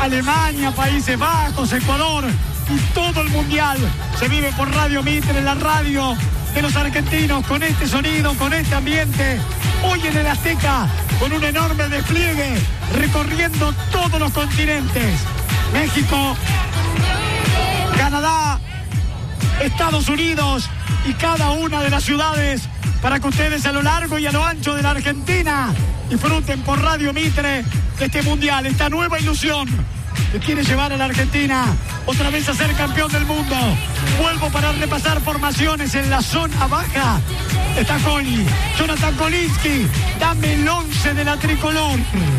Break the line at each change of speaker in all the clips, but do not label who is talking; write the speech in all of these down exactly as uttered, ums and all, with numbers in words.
Alemania, Países Bajos, Ecuador y todo el mundial se vive por Radio Mitre, la radio de los argentinos, con este sonido, con este ambiente, hoy en el Azteca, con un enorme despliegue, recorriendo todos los continentes. México, Canadá, Estados Unidos y cada una de las ciudades, para que ustedes a lo largo y a lo ancho de la Argentina disfruten por Radio Mitre de este mundial, esta nueva ilusión que quiere llevar a la Argentina otra vez a ser campeón del mundo. Vuelvo para repasar formaciones en la zona baja. Está Coli, Jonathan Kolinski, dame el once de la tricolor.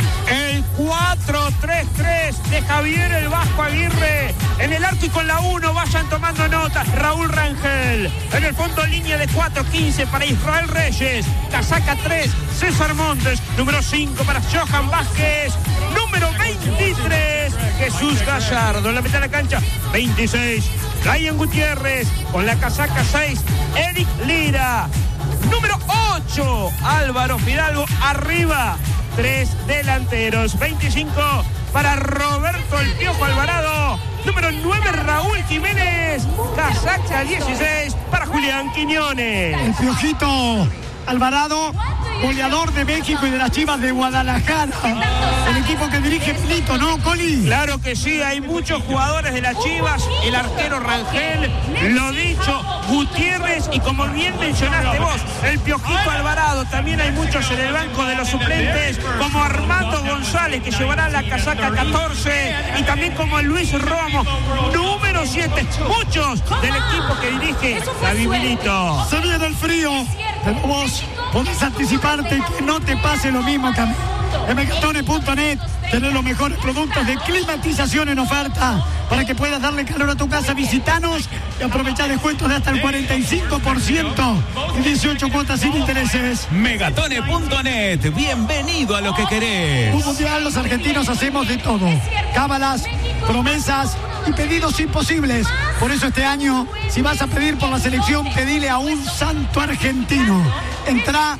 El cuatro tres tres de Javier el Vasco Aguirre. En el arco y con la uno, vayan tomando notas. Raúl Rangel. En el fondo, línea de cuatro quince para Israel Reyes. Casaca tres, César Montes. Número cinco para Johan Vázquez. Número veintitrés, Jesús Gallardo. En la mitad de la cancha, veintiséis, Ryan Gutiérrez. Con la casaca seis, Eric Lira. Número ocho, Álvaro Fidalgo. Arriba, tres delanteros. veinticinco para Roberto El Piojo Alvarado. Número nueve, Raúl Jiménez. Casaca dieciséis para Julián Quiñones.
El Piojito Alvarado, goleador de México y de las Chivas de Guadalajara. El equipo que dirige Milito, ¿no, Coli?
Claro que sí, hay muchos jugadores de las Chivas. El arquero Rangel, lo dicho, Gutiérrez y, como bien mencionaste vos, el Piojito Alvarado. También hay muchos en el banco de los suplentes, como Armando González, que llevará la casaca catorce, y también como Luis Romo, número siete. Muchos del equipo que dirige David Milito.
Se viene el frío, pero vos podés anticiparte que no te pase lo mismo que a mí. En Megatone punto net tenés los mejores productos de climatización en oferta para que puedas darle calor a tu casa. Visitanos y aprovechar descuentos de hasta el cuarenta y cinco por ciento y dieciocho cuotas sin intereses.
Megatone punto net, bienvenido a lo que querés.
Un mundial, los argentinos hacemos de todo. Cábalas, promesas y pedidos imposibles. Por eso este año, si vas a pedir por la selección, pedile a un santo argentino. Entrá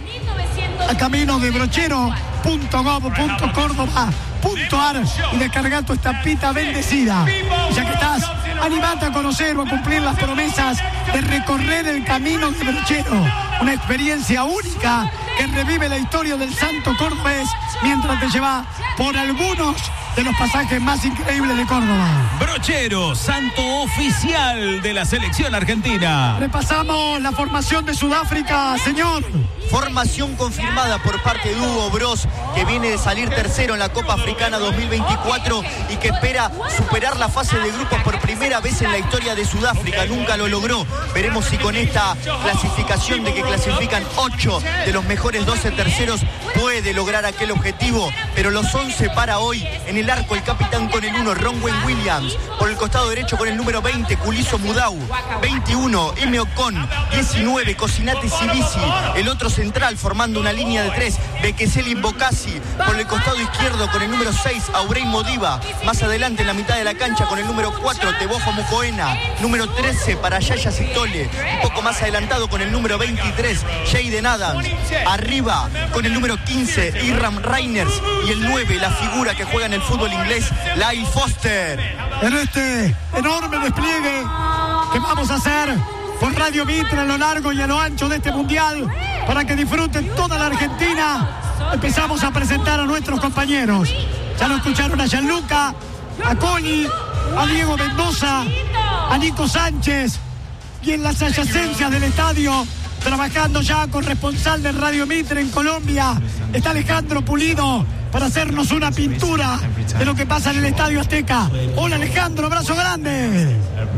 a camino de brochero punto gob punto córdoba punto ar y descarga tu estampita bendecida. Y ya que estás, animate a conocer o a cumplir las promesas de recorrer el camino de Brochero, una experiencia única que revive la historia del santo cordobés mientras te lleva por algunos de los pasajes más increíbles de Córdoba.
Brochero, santo oficial de la selección argentina.
Repasamos la formación de Sudáfrica, señor.
Formación confirmada por parte de Hugo Broz, que viene de salir tercero en la Copa Africana dos mil veinticuatro y que espera superar la fase de grupos por primera vez en la historia de Sudáfrica. Nunca lo logró. Veremos si con esta clasificación de que clasifican ocho de los mejores doce terceros puede lograr aquel objetivo. Pero los once para hoy: en el arco, el capitán con el uno, Ronwen Williams. Por el costado derecho con el número veinte, Kuliso Mudau. veintiuno, Ime Ocon. diecinueve, Cosinate Sibisi. El otro central formando una línea de tres, Bekeseli Bokasi. Por el costado izquierdo con el número seis, Aurey Modiva. Más adelante en la mitad de la cancha con el número cuatro, Tebojo Mucoena. Número trece para Yaya Sitole. Un poco más adelantado con el número veintitrés, Jaden Adams. Arriba con el número quince, Iram Reiners. Y el nueve, la figura que juega en el fútbol inglés, Lyle Foster.
En este enorme despliegue que vamos a hacer por Radio Mitre a lo largo y a lo ancho de este mundial, para que disfruten toda la Argentina, empezamos a presentar a nuestros compañeros. Ya lo escucharon a Gianluca, a Coli, a Diego Mendoza, a Nico Sánchez, y en las adyacencias del estadio, trabajando ya corresponsal de Radio Mitre en Colombia, está Alejandro Pulido para hacernos una pintura de lo que pasa en el Estadio Azteca. Hola Alejandro, abrazo grande.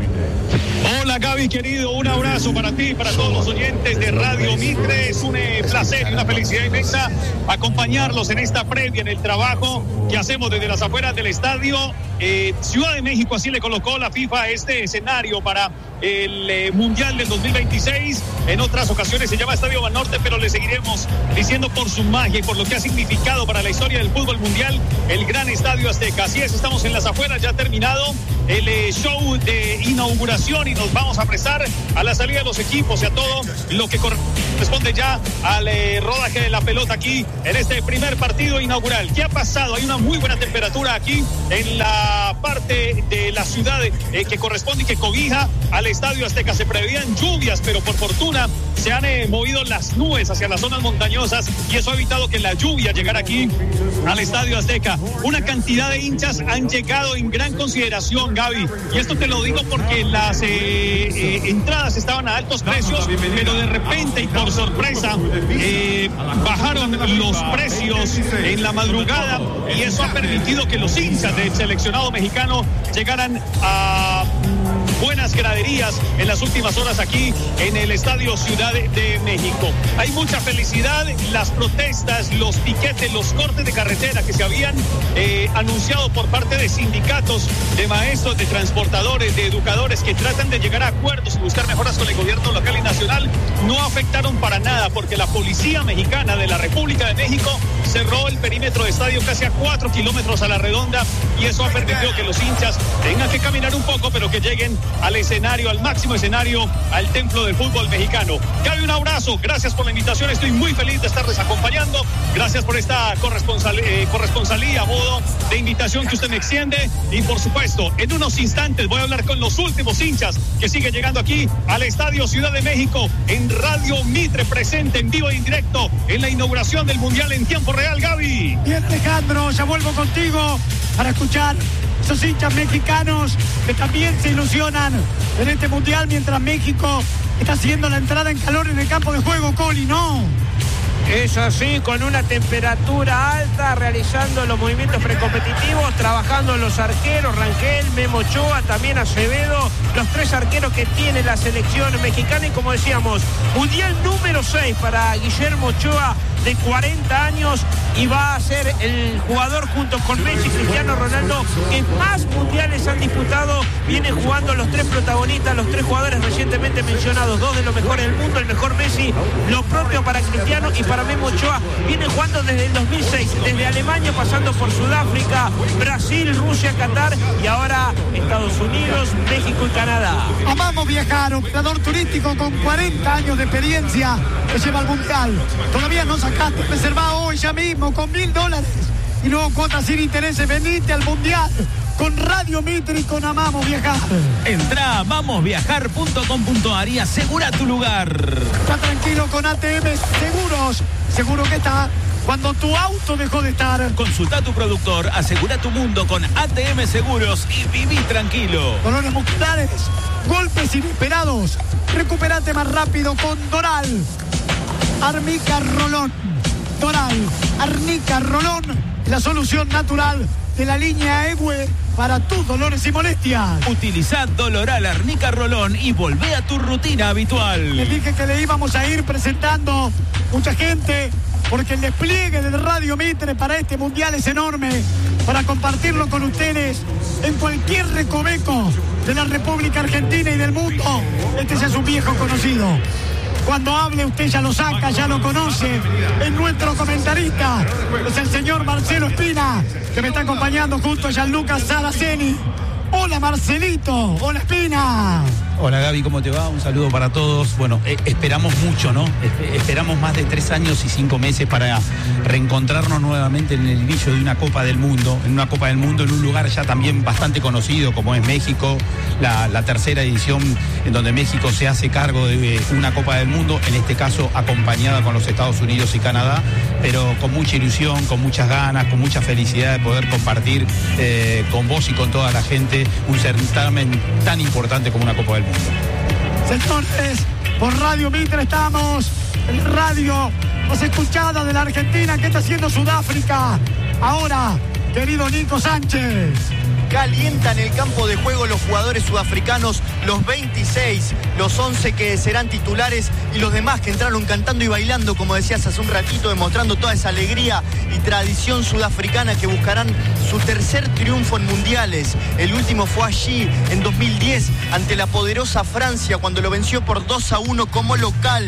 Hola Gaby, querido, un abrazo para ti, para todos los oyentes de Radio Mitre. Es un eh, placer y una felicidad inmensa acompañarlos en esta previa, en el trabajo que hacemos desde las afueras del estadio. Eh, Ciudad de México, así le colocó la FIFA a este escenario para el eh, Mundial del dos mil veintiséis. En otras ocasiones se llama Estadio Banorte, pero le seguiremos diciendo por su magia y por lo que ha significado para la historia del fútbol mundial el gran Estadio Azteca. Así es, estamos en las afueras, ya ha terminado el eh, show de inauguración ilusión y nos vamos a apresar a la salida de los equipos y a todo lo que corresponde ya al eh, rodaje de la pelota aquí en este primer partido inaugural. ¿Qué ha pasado? Hay una muy buena temperatura aquí en la parte de la ciudad eh, que corresponde y que cobija al Estadio Azteca. Se preveían lluvias, pero por fortuna se han eh, movido las nubes hacia las zonas montañosas y eso ha evitado que la lluvia llegara aquí al Estadio Azteca. Una cantidad de hinchas han llegado en gran consideración, Gaby, y esto te lo digo porque las eh, eh, entradas estaban a altos precios, pero de repente y por sorpresa eh, bajaron los precios en la madrugada y eso ha permitido que los hinchas del seleccionado mexicano llegaran a buenas graderías en las últimas horas aquí en el Estadio Ciudad de México. Hay mucha felicidad, las protestas, los piquetes, los cortes de carretera que se habían eh, anunciado por parte de sindicatos, de maestros, de transportadores, de educadores que tratan de llegar a acuerdos y buscar mejoras con el gobierno local y nacional, no afectaron para nada porque la policía mexicana de la República de México cerró el perímetro de estadio casi a cuatro kilómetros a la redonda y eso ha permitido que los hinchas tengan que caminar un poco, pero que lleguen al escenario, al máximo escenario, al templo del fútbol mexicano. Gaby, un abrazo, gracias por la invitación, estoy muy feliz de estarles acompañando, gracias por esta corresponsal, eh, corresponsalía a modo de invitación que usted me extiende y por supuesto, en unos instantes voy a hablar con los últimos hinchas que siguen llegando aquí al Estadio Ciudad de México en Radio Mitre, presente en vivo e indirecto en la inauguración del Mundial en tiempo real, Gaby.
Bien, Alejandro, ya vuelvo contigo para escuchar esos hinchas mexicanos que también se ilusionan en este mundial mientras México está haciendo la entrada en calor en el campo de juego, Coli, ¿no?
Es así, con una temperatura alta, realizando los movimientos precompetitivos, trabajando los arqueros, Rangel, Memo Ochoa, también Acevedo, los tres arqueros que tiene la selección mexicana y como decíamos, mundial número seis para Guillermo Ochoa, de cuarenta años, y va a ser el jugador junto con Messi y Cristiano Ronaldo que más mundiales han disputado. Vienen jugando los tres protagonistas, los tres jugadores recientemente mencionados, dos de los mejores del mundo, el mejor Messi, lo propio para Cristiano y para Memo Ochoa. Vienen jugando desde el dos mil seis, desde Alemania pasando por Sudáfrica, Brasil, Rusia, Qatar y ahora Estados Unidos, México y Canadá.
Amamos viajar, operador turístico con cuarenta años de experiencia que lleva al mundial. Todavía no sacaste, reservá hoy ya mismo con mil dólares y luego cuotas sin intereses. Venite al mundial con Radio Mitre y con Amamos Viajar.
Entra a amamos viajar punto com punto a r y asegura tu lugar.
Está tranquilo con A T M Seguros. Seguro que está cuando tu auto dejó de estar.
Consulta a tu productor, asegura tu mundo con A T M Seguros y viví tranquilo.
Dolores musculares, golpes inesperados. Recuperate más rápido con Doral. Arnica Rolón. Doral, Arnica Rolón, la solución natural de la línea E W E para tus dolores y molestias.
Utiliza Doloral Arnica Rolón y volvé a tu rutina habitual.
Les dije que le íbamos a ir presentando mucha gente porque el despliegue de Radio Mitre para este mundial es enorme, para compartirlo con ustedes en cualquier recoveco de la República Argentina y del mundo. Este ya es un viejo conocido. Cuando hable usted ya lo saca, ya lo conoce. Es nuestro comentarista, es el señor Marcelo Espina, que me está acompañando junto a Gianluca Saraceni. Hola Marcelito, hola Espina.
Hola Gaby, ¿cómo te va? Un saludo para todos. Bueno, eh, esperamos mucho, ¿no? Eh, esperamos más de tres años y cinco meses para reencontrarnos nuevamente en el inicio de una Copa del Mundo, en una Copa del Mundo en un lugar ya también bastante conocido como es México, la, la tercera edición en donde México se hace cargo de una Copa del Mundo, en este caso acompañada con los Estados Unidos y Canadá, pero con mucha ilusión, con muchas ganas, con mucha felicidad de poder compartir eh, con vos y con toda la gente un certamen tan importante como una Copa del Mundo.
Señores, por Radio Mitre estamos, en radio más escuchada de la Argentina. ¿Qué está haciendo Sudáfrica? Ahora, querido Nico Sánchez.
Calientan el campo de juego los jugadores sudafricanos, los veintiséis, los once que serán titulares y los demás que entraron cantando y bailando, como decías hace un ratito, demostrando toda esa alegría y tradición sudafricana que buscarán su tercer triunfo en mundiales. El último fue allí en dos mil diez ante la poderosa Francia cuando lo venció por dos a uno como local.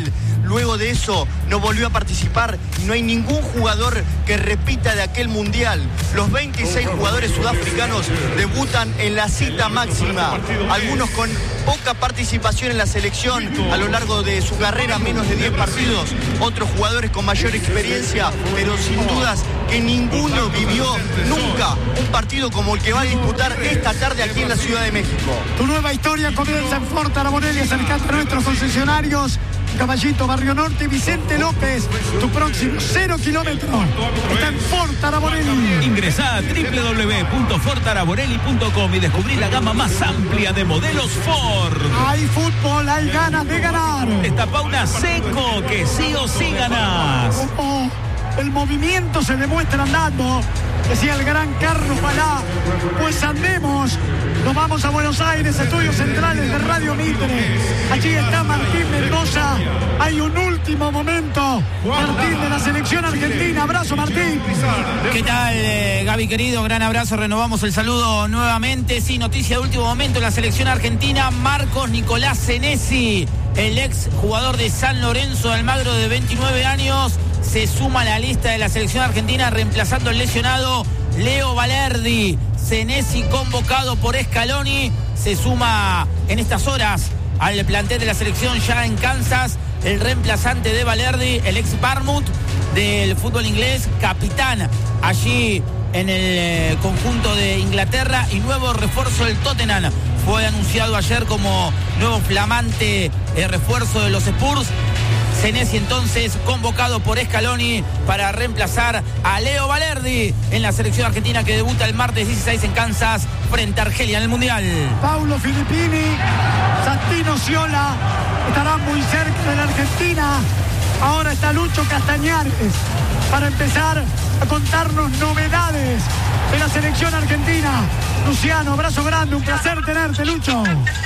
luego de eso no volvió a participar. No hay ningún jugador que repita de aquel mundial. Los veintiséis jugadores sudafricanos debutan en la cita máxima, algunos con poca participación en la selección a lo largo de su carrera, menos de diez partidos, otros jugadores con mayor experiencia, pero sin dudas que ninguno vivió nunca un partido como el que va a disputar esta tarde aquí en la Ciudad de México.
Tu nueva historia comienza en Ford Araborelli, acercando a nuestros concesionarios Caballito, Barrio Norte, Vicente López. Tu próximo cero kilómetros está en Ford Araborelli.
Ingresá a doble u doble u doble u punto ford araborelli punto com y descubrí la gama más amplia de modelos Ford.
Hay fútbol, hay ganas de ganar.
Destapá una Seco que sí o sí ganás.
Oh, el movimiento se demuestra andando, decía el gran Carlos Balá. Pues andemos, nos vamos a Buenos Aires, estudios centrales de Radio Mitre. Allí está Martín Mendoza. Hay un último momento, Martín, de la selección argentina. Abrazo, Martín.
¿Qué tal, eh, Gaby querido? Gran abrazo, renovamos el saludo nuevamente. Sí, noticia de último momento en la selección argentina. Marcos Nicolás Senesi, el ex jugador de San Lorenzo de Almagro de veintinueve años, se suma a la lista de la selección argentina reemplazando al lesionado Leo Valerdi. Senesi, convocado por Scaloni, se suma en estas horas al plantel de la selección ya en Kansas. El reemplazante de Valerdi, el ex Barmouth del fútbol inglés, capitán allí en el conjunto de Inglaterra y nuevo refuerzo del Tottenham. Fue anunciado ayer como nuevo flamante eh, refuerzo de los Spurs. Senesi entonces convocado por Scaloni para reemplazar a Leo Valerdi en la selección argentina que debuta el martes dieciséis en Kansas frente a Argelia en el Mundial.
Paulo Filippini, Santino Sciola estarán muy cerca de la Argentina. Ahora está Lucho Castañares para empezar a contarnos novedades de la selección argentina. Luciano, abrazo grande, un placer tenerte, Lucho.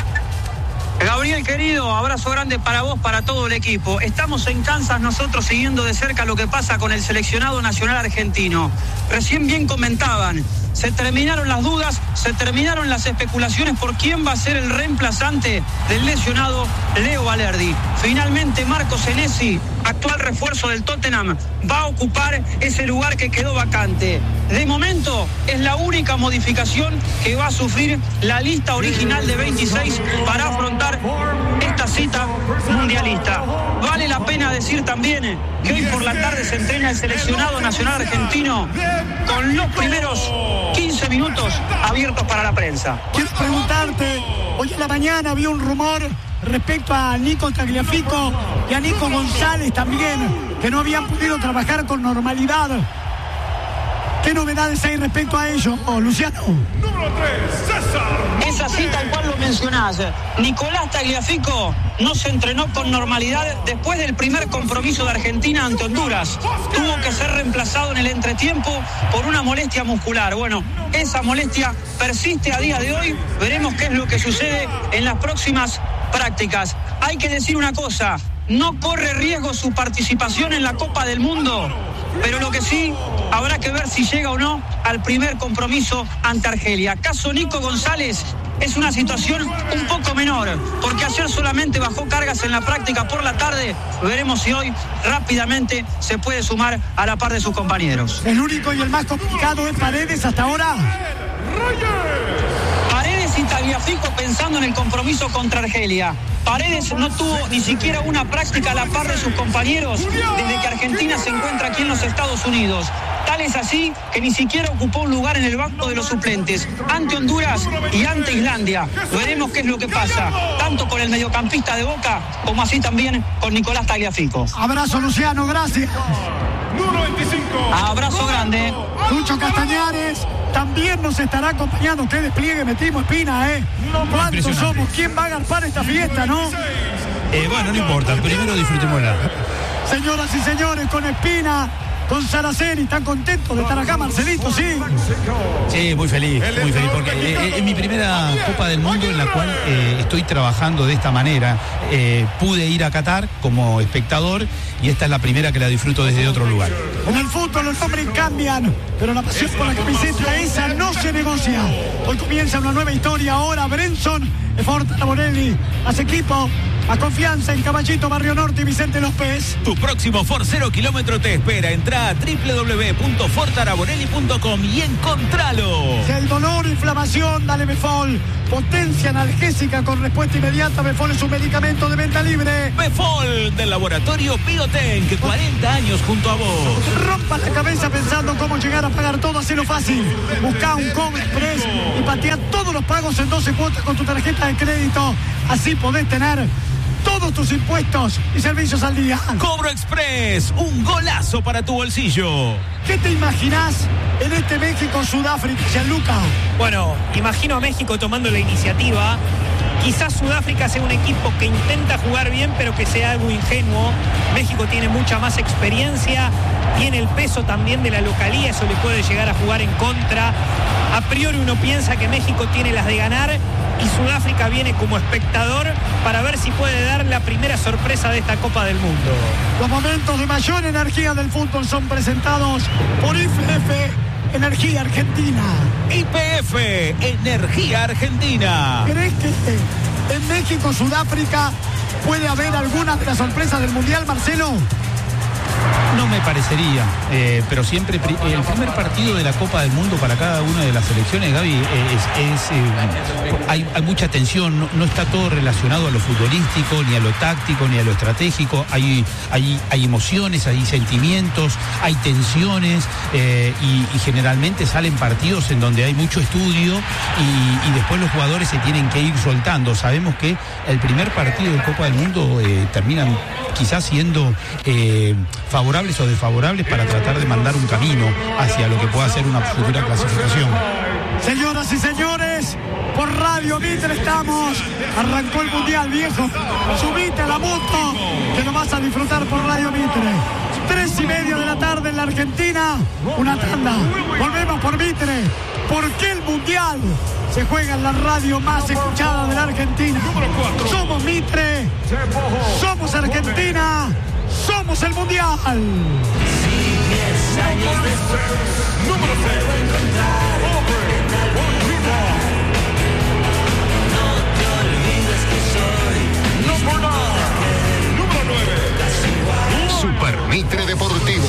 Gabriel querido, abrazo grande para vos, para todo el equipo. Estamos en Kansas nosotros siguiendo de cerca lo que pasa con el seleccionado nacional argentino. Recién bien comentaban, se terminaron las dudas, se terminaron las especulaciones por quién va a ser el reemplazante del lesionado Leo Valerdi. Finalmente Marcos Senesi, actual refuerzo del Tottenham, va a ocupar ese lugar que quedó vacante. De momento es la única modificación que va a sufrir la lista original de veintiséis para afrontar esta cita mundialista. Vale la pena decir también que hoy por la tarde se entrena el seleccionado nacional argentino con los primeros quince minutos abiertos para la prensa.
Quiero preguntarte, hoy en la mañana había un rumor respecto a Nico Tagliafico y a Nico González también, que no habían podido trabajar con normalidad. ¿Qué novedades hay respecto a ello, oh, Luciano?
Número tres, César. Es así tal cual lo mencionás. Nicolás Tagliafico no se entrenó con normalidad después del primer compromiso de Argentina ante Honduras. Tuvo que ser reemplazado en el entretiempo por una molestia muscular. Bueno, esa molestia persiste a día de hoy. Veremos qué es lo que sucede en las próximas prácticas. Hay que decir una cosa, no corre riesgo su participación en la Copa del Mundo, pero lo que sí, habrá que ver si llega o no al primer compromiso ante Argelia. Caso Nico González es una situación un poco menor, porque ayer solamente bajó cargas en la práctica por la tarde. Veremos si hoy rápidamente se puede sumar a la par de sus compañeros.
El único y el más complicado es Paredes hasta ahora.
Paredes y Tagliafico pensando en el compromiso contra Argelia. Paredes no tuvo ni siquiera una práctica a la par de sus compañeros desde que Argentina se encuentra aquí en los Estados Unidos. Tal es así que ni siquiera ocupó un lugar en el banco de los suplentes ante Honduras y ante Islandia. Veremos qué es lo que pasa, tanto con el mediocampista de Boca como así también con Nicolás Tagliafico.
Abrazo, Luciano, gracias.
Abrazo grande.
Lucho Castañares también nos estará acompañando. Qué despliegue metimos, Espina, ¿eh? ¿Cuántos somos? ¿Quién va a agarpar esta fiesta, no?
Eh, bueno, no importa, primero disfrutémosla.
Señoras y señores, con Espina, con Saraceni, ¿están contentos de estar acá, Marcelito? Sí.
Sí, muy feliz, muy feliz, porque eh, es mi primera Copa del Mundo en la cual eh, estoy trabajando de esta manera. Eh, pude ir a Qatar como espectador y esta es la primera que la disfruto desde otro lugar.
En el fútbol los nombres cambian, pero la pasión por la camiseta esa no se negocia. Hoy comienza una nueva historia. Ahora Brenson, Ford Araborelli, hace equipo A confianza en Caballito, Barrio Norte y Vicente López.
Tu próximo Ford cero kilómetro te espera. Entrá a doble u doble u doble u punto ford araborelli punto com y encontralo.
Si hay dolor, inflamación, dale Befol. Potencia analgésica con respuesta inmediata. Befol es un medicamento de venta libre.
Befol del laboratorio Bioten, cuarenta años junto a vos.
Rompa la cabeza pensando cómo llegar a pagar todo, hacelo fácil. Busca un Cobro Express y patea todos los pagos en doce cuotas con tu tarjeta de crédito. Así podés tener todos tus impuestos y servicios al día.
Cobro Express, un golazo para tu bolsillo.
¿Qué te imaginás en este México-Sudáfrica, Gianluca?
Bueno, imagino a México tomando la iniciativa. Quizás Sudáfrica sea un equipo que intenta jugar bien, pero que sea algo ingenuo. México tiene mucha más experiencia, tiene el peso también de la localía, eso le puede llegar a jugar en contra. A priori uno piensa que México tiene las de ganar y Sudáfrica viene como espectador para ver si puede dar la primera sorpresa de esta Copa del Mundo.
Los momentos de mayor energía del fútbol son presentados por I P F Energía Argentina.
I P F Energía Argentina.
¿Crees que en México, Sudáfrica puede haber alguna de las sorpresas del Mundial, Marcelo?
No me parecería, eh, pero siempre pri- el primer partido de la Copa del Mundo para cada una de las selecciones, Gaby, es, es, eh, hay, hay mucha tensión, no, no está todo relacionado a lo futbolístico, ni a lo táctico, ni a lo estratégico, hay, hay, hay emociones, hay sentimientos, hay tensiones eh, y, y generalmente salen partidos en donde hay mucho estudio y, y después los jugadores se tienen que ir soltando. Sabemos que el primer partido de Copa del Mundo eh, terminan quizás siendo eh, favorables o desfavorables para tratar de mandar un camino hacia lo que pueda ser una futura clasificación.
Señoras y señores, por Radio Mitre estamos. Arrancó el Mundial, viejo. Subite a la moto, que lo vas a disfrutar por Radio Mitre. Tres y media de la tarde en la Argentina. Una tanda. Volvemos por Mitre. ¿Por qué el Mundial se juega en la radio más escuchada de la Argentina? Somos Mitre. Somos Argentina. Somos el Mundial.
Super Mitre Deportivo.